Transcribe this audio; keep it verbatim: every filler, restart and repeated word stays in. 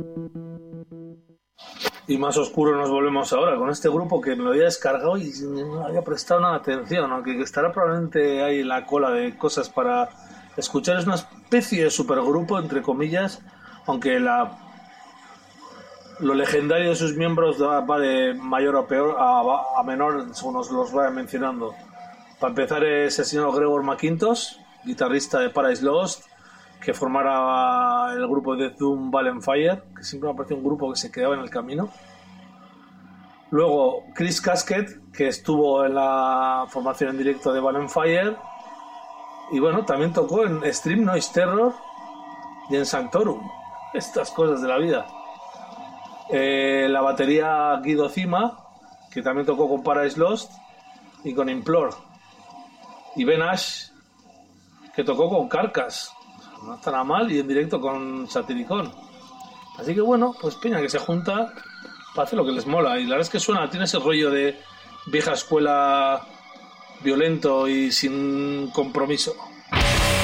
Y más oscuro nos volvemos ahora con este grupo que me lo había descargado y no había prestado nada de atención, aunque estará probablemente ahí en la cola de cosas para escuchar. Es una especie de supergrupo, entre comillas, aunque la lo legendario de sus miembros va de mayor a peor a, a menor según nos los vaya mencionando. Para empezar es el señor Gregor McIntosh, guitarrista de Paradise Lost, que formara el grupo de Doom Valenfire, que siempre me ha parecido un grupo que se quedaba en el camino. Luego Chris Casket, que estuvo en la formación en directo de Valenfire, y bueno, también tocó en Extreme Noise Terror y en Sanctorum. Estas cosas de la vida. Eh, la batería Guido Cima, que también tocó con Paradise Lost y con Implore. Y Ben Ash, que tocó con Carcass, no está nada mal, y en directo con Satyricon. Así que bueno, pues Peña que se junta para hacer lo que les mola. Y la verdad es que suena, tiene ese rollo de vieja escuela violento y sin compromiso.